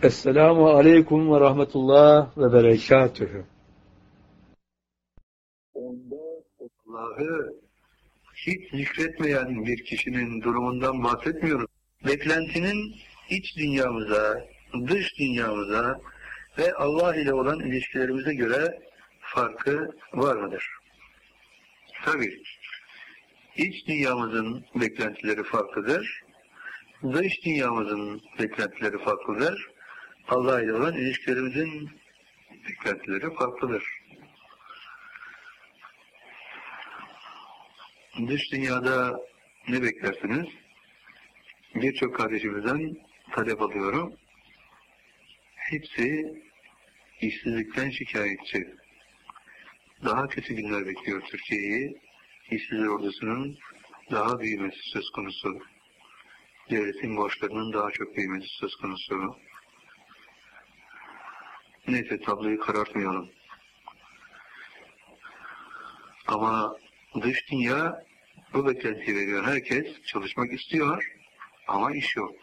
Esselamu Aleyküm ve Rahmetullah ve Berekatühü. Onda Allah'ı hiç zikretmeyen bir kişinin durumundan bahsetmiyoruz. Beklentinin iç dünyamıza, dış dünyamıza ve Allah ile olan ilişkilerimize göre farkı var mıdır? Tabii. İç dünyamızın beklentileri farklıdır. Dış dünyamızın beklentileri farklıdır. Allah ile olan ilişkilerimizin beklentileri farklıdır. Dış dünyada ne beklersiniz? Birçok kardeşimizden talep alıyorum. Hepsi işsizlikten şikayetçi. Daha kötü günler bekliyor Türkiye'yi. İşsizler ordusunun daha büyümesi söz konusu. Devletin borçlarının daha çok büyümesi söz konusu. Neyse, tabloyu karartmayalım. Ama dış dünya bu beklentiyi veriyor. Herkes çalışmak istiyor ama iş yok.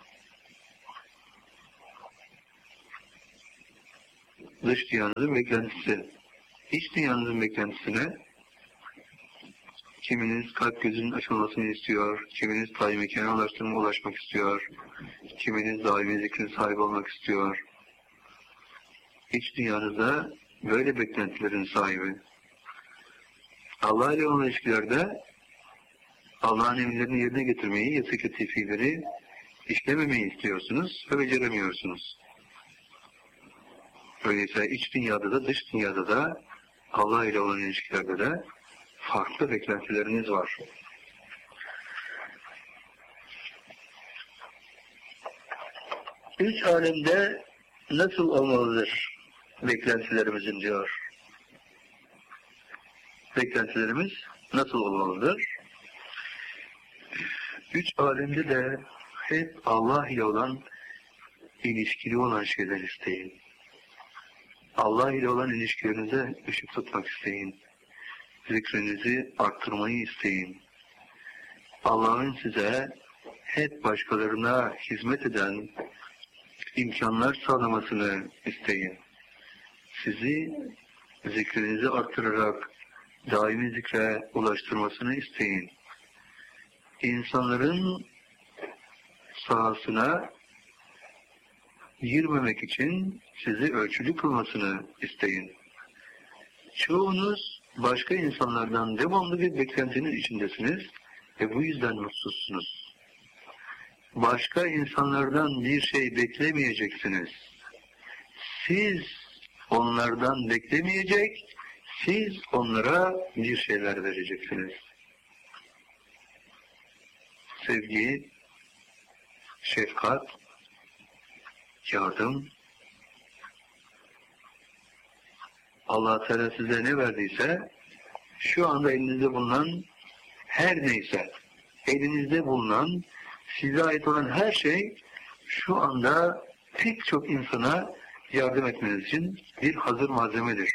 Dış dünyanın beklentisi. İç dünyanın beklentisine kiminiz kalp gözünün açılmasını istiyor, kiminiz daimi kenalaştırma ulaşmak istiyor, kiminiz daimi zikrin sahibi olmak istiyor. İç dünyanızda böyle beklentilerin sahibi. Allah ile olan ilişkilerde Allah'ın emirlerini yerine getirmeyi, yasak ettiği fiilleri işlememeyi istiyorsunuz ve beceremiyorsunuz. Öyleyse iç dünyada da dış dünyada da Allah ile olan ilişkilerde de farklı beklentileriniz var. Üç alemde nasıl olmalıdır beklentilerimizin diyor. Beklentilerimiz nasıl olmalıdır? Üç alemde de hep Allah ile olan ilişkili olan şeyler isteyin. Allah ile olan ilişkilerinize ışık tutmak isteyin. Zikrinizi arttırmayı isteyin. Allah'ın size hep başkalarına hizmet eden imkanlar sağlamasını isteyin. Sizi zikrinizi arttırarak daimi zikre ulaştırmasını isteyin. İnsanların sahasına girmemek için sizi ölçülü kılmasını isteyin. Çoğunuz başka insanlardan devamlı bir beklentinin içindesiniz ve bu yüzden mutsuzsunuz. Başka insanlardan bir şey beklemeyeceksiniz. Siz onlardan beklemeyecek, siz onlara bir şeyler vereceksiniz. Sevgi, şefkat, yardım. Allah Teala size ne verdiyse, şu anda elinizde bulunan her neyse, elinizde bulunan, size ait olan her şey, şu anda pek çok insana yardım etmeniz için bir hazır malzemedir.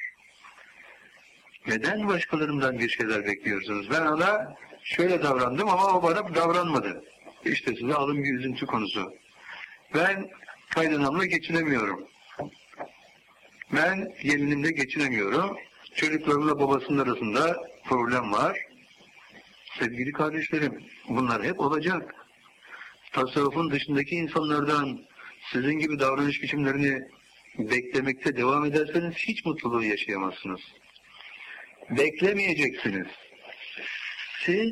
Neden başkalarından bir şeyler bekliyorsunuz? Ben ona şöyle davrandım ama o bana davranmadı. İşte size alın bir üzüntü konusu. Ben kaynanamla geçinemiyorum. Ben gelinimle geçinemiyorum. Çocuklarımla babasının arasında problem var. Sevgili kardeşlerim, bunlar hep olacak. Tasavvufun dışındaki insanlardan sizin gibi davranış biçimlerini beklemekte devam ederseniz hiç mutluluğu yaşayamazsınız. Beklemeyeceksiniz. Siz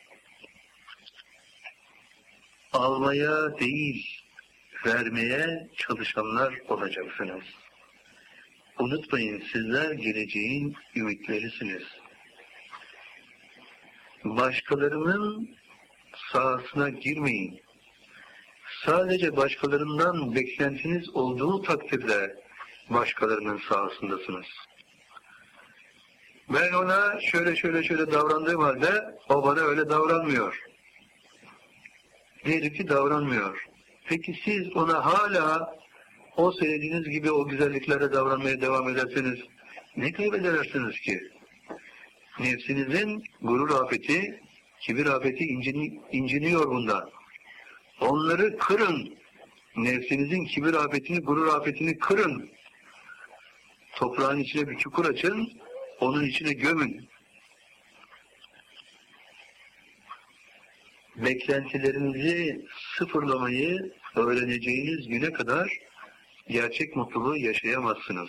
almaya değil, vermeye çalışanlar olacaksınız. Unutmayın, sizler geleceğin ümitlerisiniz. Başkalarının sahasına girmeyin. Sadece başkalarından beklentiniz olduğu takdirde başkalarının sahasındasınız. Ben ona şöyle davrandığım halde o bana öyle davranmıyor. Diyelim ki davranmıyor. Peki siz ona hala o söylediğiniz gibi o güzelliklere davranmaya devam ederseniz ne kaybedersiniz ki? Nefsinizin gurur afeti, kibir afeti inciniyor bundan. Onları kırın. Nefsinizin kibir afetini, gurur afetini kırın. Toprağın içine bir çukur açın, onun içine gömün. Beklentilerinizi sıfırlamayı öğreneceğiniz güne kadar gerçek mutluluğu yaşayamazsınız.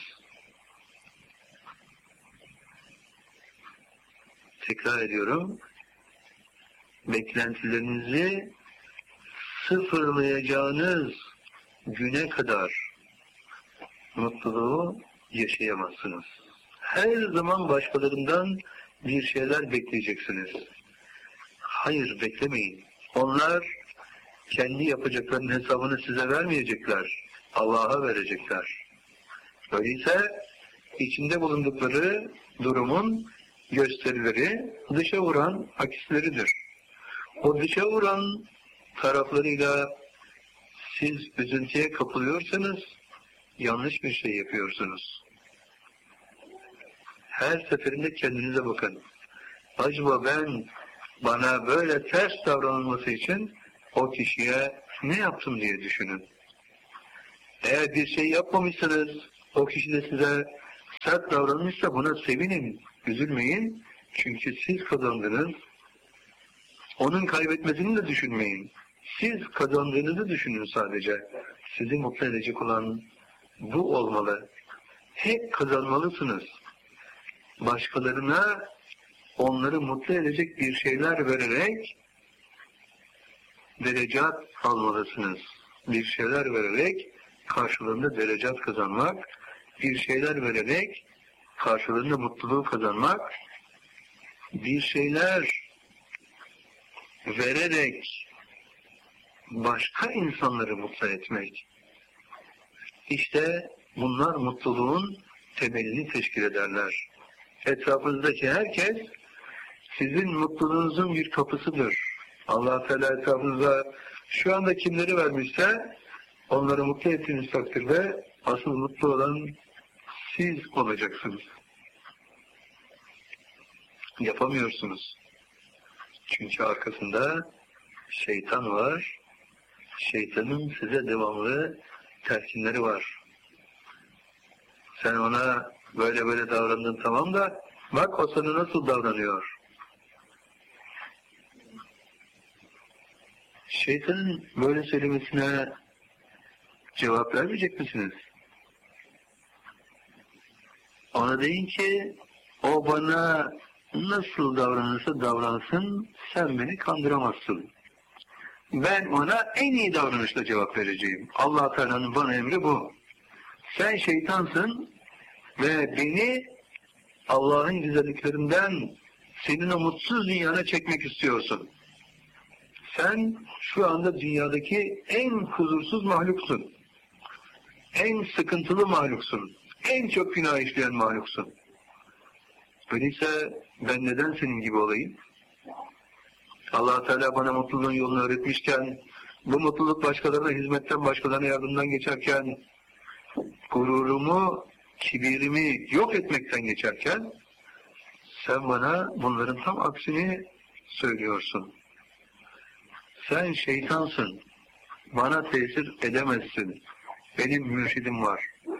Tekrar ediyorum. Beklentilerinizi sıfırlayacağınız güne kadar mutluluğu yaşayamazsınız. Her zaman başkalarından bir şeyler bekleyeceksiniz. Hayır, beklemeyin. Onlar kendi yapacaklarının hesabını size vermeyecekler. Allah'a verecekler. Öyleyse içinde bulundukları durumun gösterileri dışa vuran akisleridir. O dışa vuran taraflarıyla siz üzüntüye kapılıyorsanız yanlış bir şey yapıyorsunuz. Her seferinde kendinize bakın. Acaba bana böyle ters davranılması için o kişiye ne yaptım diye düşünün. Eğer bir şey yapmamışsınız, o kişi de size sert davranmışsa buna sevinin, üzülmeyin. Çünkü siz kazandınız. Onun kaybetmesini de düşünmeyin. Siz kazandığınızı düşünün sadece. Sizi mutlu edecek olan bu olmalı. Hep kazanmalısınız. Başkalarına onları mutlu edecek bir şeyler vererek derecat almalısınız. Bir şeyler vererek karşılığında derecat kazanmak, bir şeyler vererek karşılığında mutluluğu kazanmak, bir şeyler vererek başka insanları mutlu etmek. İşte bunlar mutluluğun temelini teşkil ederler. Etrafınızdaki herkes sizin mutluluğunuzun bir kapısıdır. Allah Teala etrafınıza şu anda kimleri vermişse onları mutlu ettiğiniz takdirde asıl mutlu olan siz olacaksınız. Yapamıyorsunuz. Çünkü arkasında şeytan var. Şeytanın size devamlı telkinleri var. Sen ona böyle böyle davrandın tamam da bak o sana nasıl davranıyor. Şeytanın böyle söylemesine cevap vermeyecek misiniz? Ona deyin ki o bana nasıl davranırsa davransın sen beni kandıramazsın. Ben ona en iyi davranışla cevap vereceğim. Allah Teala'nın bana emri bu. Sen şeytansın ve beni Allah'ın güzelliklerinden senin o mutsuz dünyana çekmek istiyorsun. Sen şu anda dünyadaki en huzursuz mahluksun. En sıkıntılı mahluksun. En çok günah işleyen mahluksun. Öyleyse ben neden senin gibi olayım? Allah Teala bana mutluluğun yolunu öğretmişken, bu mutluluk başkalarına hizmetten, başkalarına yardımdan geçerken, gururumu, kibirimi yok etmekten geçerken, sen bana bunların tam aksini söylüyorsun. Sen şeytansın, bana tesir edemezsin, benim mürşidim var.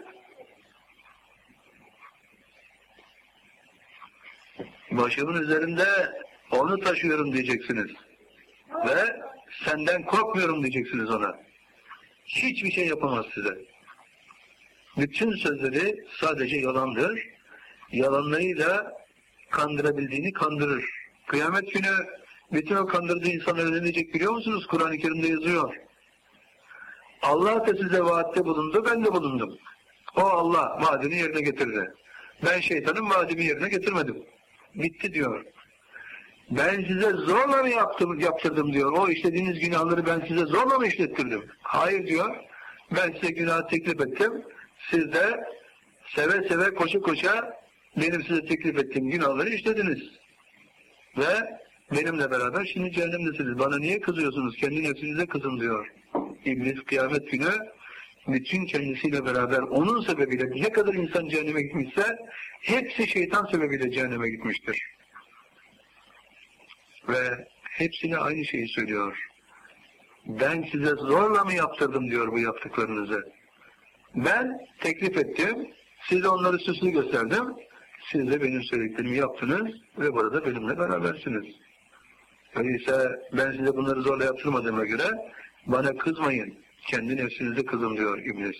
Başımın üzerinde onu taşıyorum diyeceksiniz. Ve senden korkmuyorum diyeceksiniz ona. Hiçbir şey yapamaz size. Bütün sözleri sadece yalandır. Yalanlarıyla kandırabildiğini kandırır. Kıyamet günü bütün o kandırdığı insanlara ne diyecek biliyor musunuz? Kur'an-ı Kerim'de yazıyor. Allah da size vaatte bulundu, ben de bulundum. O Allah vaadini yerine getirdi. Ben şeytanın vaadimi yerine getirmedim. Bitti diyor. Ben size zorla mı yaptırdım diyor. O işlediğiniz günahları ben size zorla mı işlettirdim? Hayır diyor. Ben size günah teklif ettim. Siz de seve seve koşa koşa benim size teklif ettiğim günahları işlediniz. Ve benimle beraber şimdi cehennemdesiniz. Bana niye kızıyorsunuz? Kendi nefsinize kızın diyor. İblis kıyamet günü bütün kendisiyle beraber onun sebebiyle ne kadar insan cehenneme gitmişse hepsi şeytan sebebiyle cehenneme gitmiştir. Ve hepsine aynı şeyi söylüyor. Ben size zorla mı yaptırdım diyor bu yaptıklarınızı. Ben teklif ettim, size onları süslü gösterdim, siz de benim söylediklerimi yaptınız ve burada benimle berabersiniz. Öyleyse ben size bunları zorla yaptırmadığıma göre bana kızmayın, kendi nefsinize kızın diyor İblis.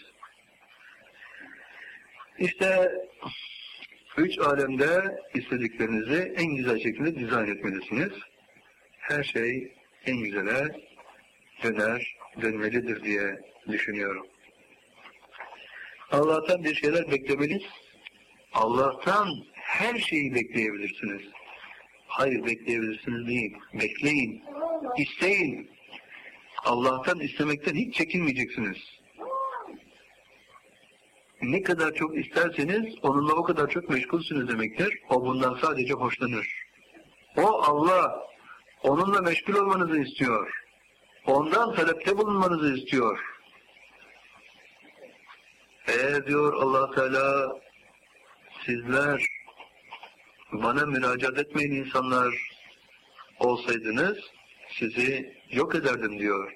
İşte 3 alemde istediklerinizi en güzel şekilde dizayn etmelisiniz. Her şey en güzele dönmelidir diye düşünüyorum. Allah'tan bir şeyler beklemeliyiz. Allah'tan her şeyi bekleyebilirsiniz. Hayır, bekleyebilirsiniz değil. Bekleyin, isteyin. Allah'tan istemekten hiç çekinmeyeceksiniz. Ne kadar çok isterseniz onunla o kadar çok meşgulsünüz demektir. O bundan sadece hoşlanır. O Allah, onunla meşgul olmanızı istiyor. Ondan talepte bulunmanızı istiyor. Eğer diyor Allah Teala, sizler bana müracaat etmeyen insanlar olsaydınız sizi yok ederdim diyor.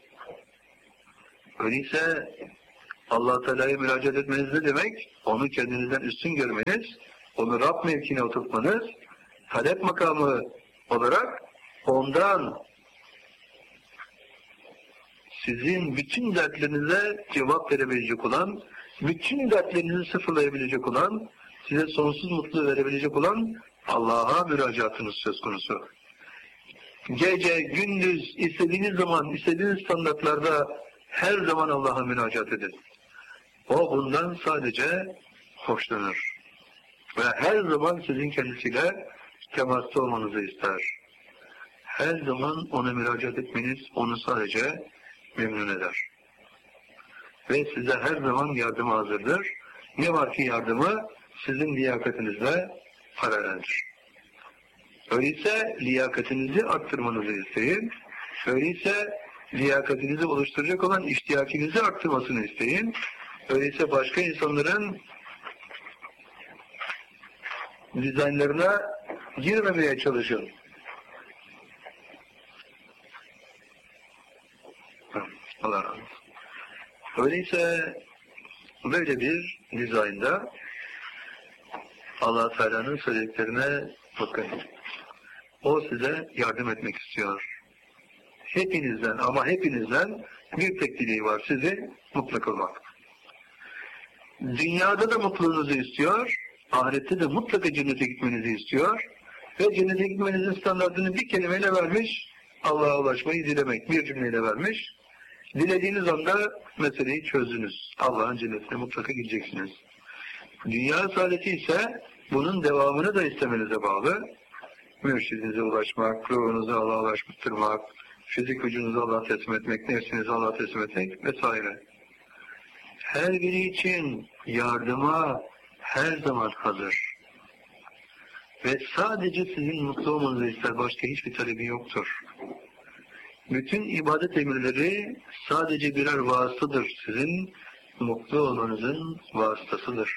Öyleyse Allah Teala'ya müracaat etmeniz ne demek? Onu kendinizden üstün görmeniz, onu Rab mevkine oturtmanız, talep makamı olarak ondan sizin bütün dertlerinize cevap verebilecek olan, bütün dertlerinizi sıfırlayabilecek olan, size sonsuz mutluluğu verebilecek olan Allah'a müracaatınız söz konusu. Gece, gündüz, istediğiniz zaman, istediğiniz standartlarda her zaman Allah'a müracaat edin. O bundan sadece hoşlanır. Ve her zaman sizin kendisiyle temasta olmanızı ister. Her zaman ona müracaat etmeniz onu sadece memnun eder. Ve size her zaman yardıma hazırdır. Ne var ki yardımı sizin liyakatinizle paraleldir. Öyleyse liyakatinizi arttırmanızı isteyin. Öyleyse liyakatinizi oluşturacak olan iştiyakinizi arttırmasını isteyin. Öyleyse başka insanların dizaynlarına girmemeye çalışın. Allah razı olsun. Öyleyse böyle bir dizaynda Allah Teala'nın söylediklerine bakın. O size yardım etmek istiyor. Hepinizden ama hepinizden bir tek dileği var, sizi mutlu kılmak. Dünyada da mutluluğunuzu istiyor, ahirette de mutlaka cennete gitmenizi istiyor ve cennete gitmenizin standartını bir kelimeyle vermiş, Allah'a ulaşmayı dilemek bir cümleyle vermiş. Dilediğiniz anda meseleyi çözdünüz. Allah'ın cennetine mutlaka gideceksiniz. Dünya saadeti ise bunun devamını da istemenize bağlı. Mürşidinize ulaşmak, ruhunuzu Allah'a ulaştırmak, fizik vücudunuzu Allah'a teslim etmek, nefsinizi Allah'a teslim etmek vesaire. Her biri için yardıma her zaman hazır. Ve sadece sizin mutlu olmanızı ister, başka hiçbir talebi yoktur. Bütün ibadet emirleri sadece birer vasıtadır. Sizin mutlu olmanızın vasıtasıdır.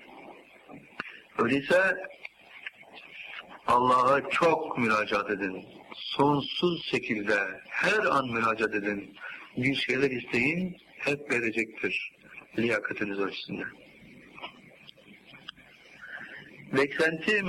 Öyleyse Allah'a çok müracaat edin. Sonsuz şekilde her an müracaat edin. Bir şeyler isteyin, hep verecektir. Liyakatiniz açısından. Beklenti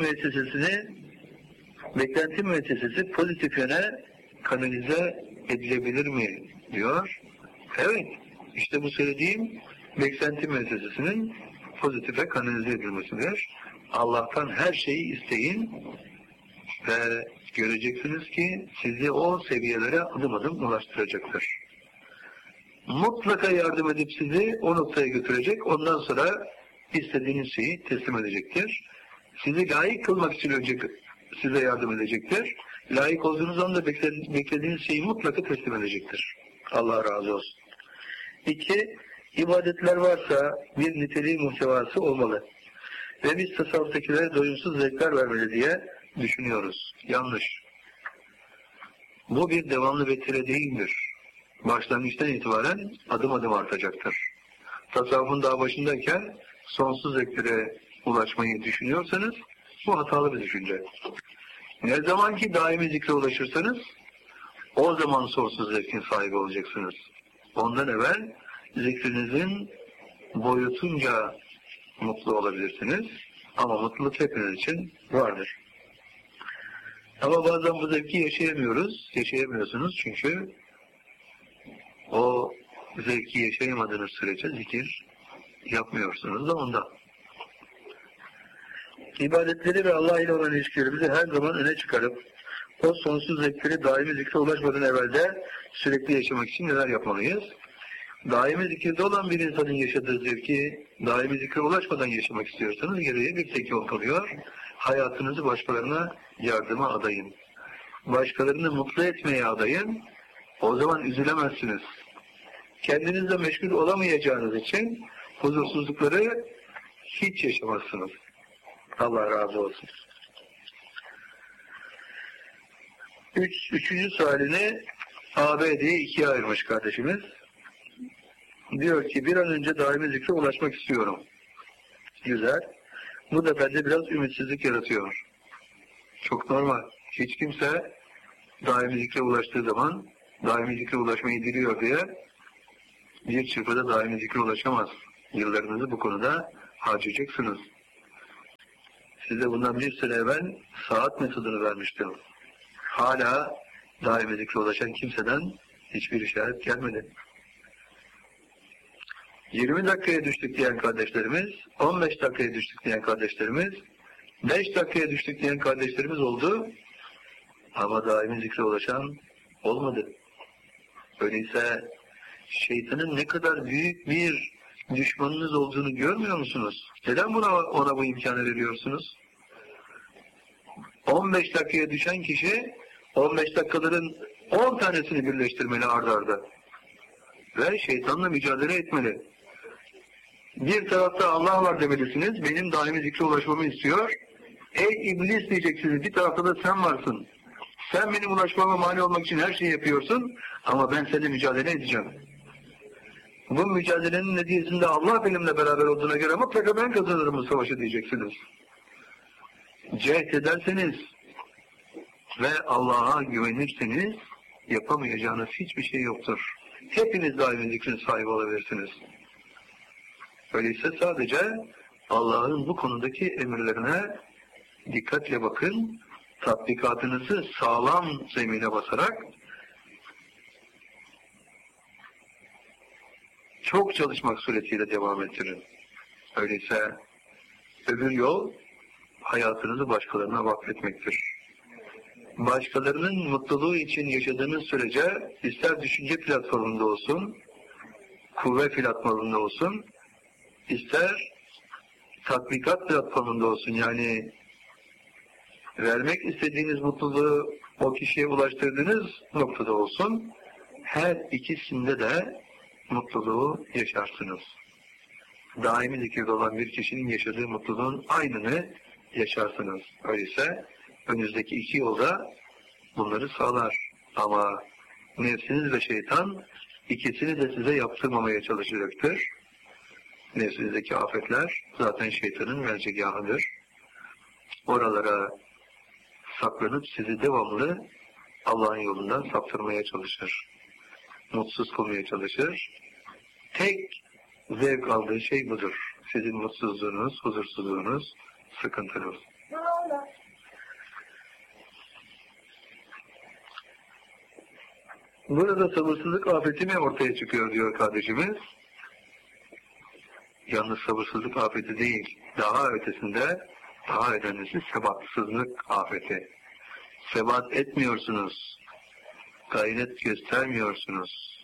müessesesi pozitif yöne kanalize edilebilir mi diyor. Evet, işte bu söylediğim beklenti müessesesinin pozitife kanalize edilmesidir. Allah'tan her şeyi isteyin ve göreceksiniz ki sizi o seviyelere adım adım ulaştıracaktır. Mutlaka yardım edip sizi o noktaya götürecek, ondan sonra istediğiniz şeyi teslim edecektir. Sizi layık kılmak için önce size yardım edecektir. Layık olduğunuz anda beklediğiniz şeyi mutlaka teslim edecektir. Allah razı olsun. 2. İbadetler varsa bir niteliği muhtevası olmalı. Ve biz tasavvuftakilere doyumsuz zevkler vermeli diye düşünüyoruz. Yanlış. Bu bir devamlı vetire değildir. Başlangıçtan itibaren adım adım artacaktır. Tasavvufun daha başındayken sonsuz zevklere ulaşmayı düşünüyorsanız bu hatalı bir düşünce. Ne zaman ki daimi zikre ulaşırsanız O zaman sonsuz zevkin sahibi olacaksınız. Ondan evvel zikrinizin boyutunca mutlu olabilirsiniz. Ama mutluluk hepiniz için vardır. Ama bazen bu zevki yaşayamıyorsunuz çünkü o zevki yaşayamadığınız sürece zikir yapmıyorsunuz da ondan. İbadetleri ve Allah ile olan ilişkilerimizi her zaman öne çıkarıp o sonsuz zevkleri daimi zikre ulaşmadan evvel de sürekli yaşamak için neler yapmalıyız? Daimi zikirde olan bir insanın yaşadığı zevki daimi zikre ulaşmadan yaşamak istiyorsanız geriye bir tek yol kalıyor. Hayatınızı başkalarına yardıma adayın. Başkalarını mutlu etmeye adayın. O zaman üzülemezsiniz. Kendinizle meşgul olamayacağınız için huzursuzlukları hiç yaşamazsınız. Allah razı olsun. Üçüncü sualini AB diye ikiye ayırmış kardeşimiz. Diyor ki bir an önce daimi zikre ulaşmak istiyorum. Güzel. Bu da bende biraz ümitsizlik yaratıyor. Çok normal. Hiç kimse daimi zikre ulaştığı zaman daimi zikre ulaşmayı diliyor diye bir çırpıda daimi zikre ulaşamaz. Yıllarınızı bu konuda harcayacaksınız. Size bundan bir sene evvel saat metodunu vermiştim. Hala daimi zikre ulaşan kimseden hiçbir işaret gelmedi. 20 dakikaya düştük diyen kardeşlerimiz, 15 dakikaya düştük diyen kardeşlerimiz, 5 dakikaya düştük diyen kardeşlerimiz oldu. Ama daimi zikre ulaşan olmadı. Öyleyse şeytanın ne kadar büyük bir düşmanınız olduğunu görmüyor musunuz? Neden ona bu imkanı veriyorsunuz? 15 dakikaya düşen kişi 15 dakikaların 10 tanesini birleştirmeli ard arda. Ve şeytanla mücadele etmeli. Bir tarafta Allah var demelisiniz. Benim daimi zikre ulaşmamı istiyor. Ey iblis diyeceksiniz. Bir tarafta da sen varsın. Sen benim ulaşmama mani olmak için her şeyi yapıyorsun. Ama ben seninle mücadele edeceğim. Bu mücadelenin neticesinde Allah benimle beraber olduğuna göre mutlaka ben kazanırım bu savaşı diyeceksiniz. Cehd ederseniz ve Allah'a güvenirseniz yapamayacağınız hiçbir şey yoktur. Hepiniz daimi zikrin sahibi olabilirsiniz. Öyleyse sadece Allah'ın bu konudaki emirlerine dikkatle bakın, tatbikatınızı sağlam zemine basarak çok çalışmak suretiyle devam ettirin. Öyleyse öbür yol hayatınızı başkalarına vakfetmektir. Başkalarının mutluluğu için yaşadığınız sürece ister düşünce platformunda olsun, kuvve platformunda olsun, ister tatbikat platformunda olsun, yani vermek istediğiniz mutluluğu o kişiye ulaştırdığınız noktada olsun, her ikisinde de mutluluğu yaşarsınız. Daimi zikirde olan bir kişinin yaşadığı mutluluğun aynını yaşarsınız. Öyleyse önünüzdeki iki yolda bunları sağlar. Ama nefsiniz ve şeytan ikisini de size yaptırmamaya çalışacaktır. Nefsinizdeki afetler zaten şeytanın mercegahıdır. Oralara saklanıp sizi devamlı Allah'ın yolundan saptırmaya çalışır. Mutsuz kılmaya çalışır. Tek zevk aldığı şey budur. Sizin mutsuzluğunuz, huzursuzluğunuz, sıkıntınız. Burada sabırsızlık afeti mi ortaya çıkıyor diyor kardeşimiz. Yalnız sabırsızlık afeti değil, daha ötesinde, daha önemlisi sebatsızlık afeti. Sebat etmiyorsunuz, gayret göstermiyorsunuz.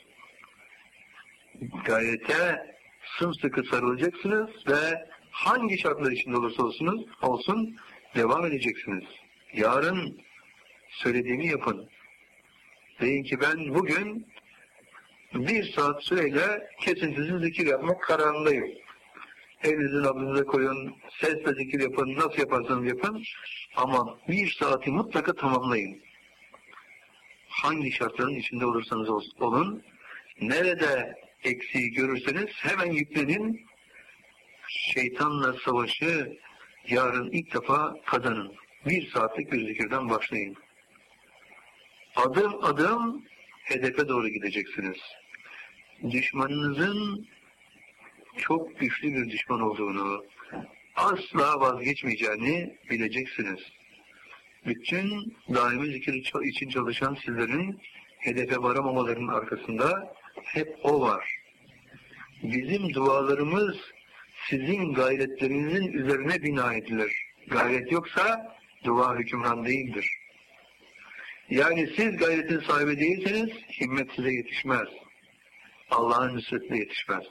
Gayrete sımsıkı sarılacaksınız ve hangi şartlar içinde olursa olsun devam edeceksiniz. Yarın söylediğimi yapın. Deyin ki ben bugün 1 saat süreyle kesintisiz zikir yapmak kararındayım. Elinizin nabzınıza koyun, sesle zikir yapın, nasıl yaparsanız yapın. Ama 1 saati mutlaka tamamlayın. Hangi şartların içinde olursanız olun, nerede eksiği görürseniz hemen yüklenin. Şeytanla savaşı yarın ilk defa kazanın. 1 saatlik bir zikirden başlayın. Adım adım hedefe doğru gideceksiniz. Düşmanınızın çok güçlü bir düşman olduğunu, asla vazgeçmeyeceğini bileceksiniz. Bütün daimi zikir için çalışan sizlerin hedefe varamamalarının arkasında hep o var. Bizim dualarımız sizin gayretlerinizin üzerine bina edilir. Gayret yoksa dua hükümran değildir. Yani siz gayretin sahibi değilseniz himmet size yetişmez. Allah'ın nusretine yetişmez.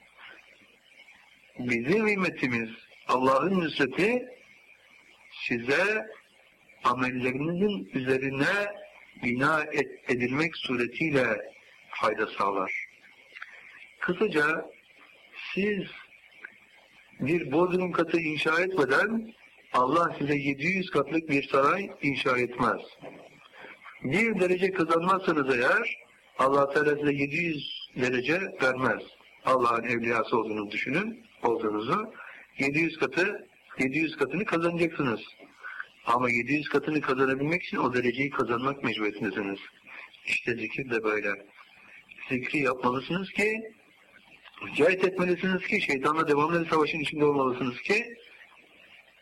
Bizim himmetimiz, Allah'ın nusreti size amellerinizin üzerine bina edilmek suretiyle fayda sağlar. Kısaca siz bir bodrum katı inşa etmeden Allah size 700 katlık bir saray inşa etmez. Bir derece kazanmazsanız eğer Allah Teala size 700 derece vermez. Allah'ın evliyası olduğunu düşünün, olduğunuzu. 700 katını kazanacaksınız. Ama 700 katını kazanabilmek için o dereceyi kazanmak mecburiyetindesiniz. İşte zikir de böyle. Zikri yapmalısınız ki, cahit etmelisiniz ki, şeytanla devamlı savaşın içinde olmalısınız ki,